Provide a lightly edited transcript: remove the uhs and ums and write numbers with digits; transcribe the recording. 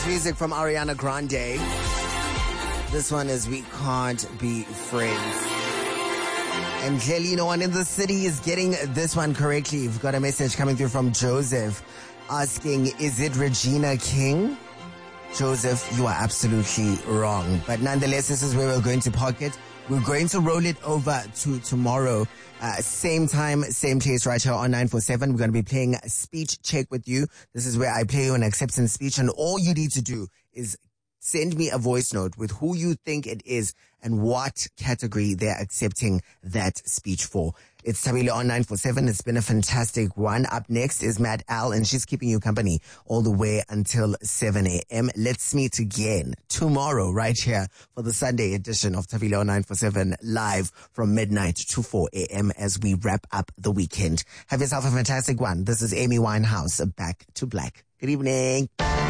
Music from Ariana Grande. This one is We Can't Be Friends. And clearly no one in the city is getting this one correctly. We've got a message coming through from Joseph asking, is it Regina King? Joseph, you are absolutely wrong. But nonetheless, this is where we're going to park it. We're going to roll it over to tomorrow. Same time, same place right here on 947. We're going to be playing Speech Check with you. This is where I play you an acceptance speech, and all you need to do is send me a voice note with who you think it is and what category they're accepting that speech for. It's Tabile on 947. It's been a fantastic one. Up next is Mad Al, and she's keeping you company all the way until 7 a.m. Let's meet again tomorrow right here for the Sunday edition of Tabile on 947 live from midnight to 4 a.m. as we wrap up the weekend. Have yourself a fantastic one. This is Amy Winehouse, Back to Black. Good evening.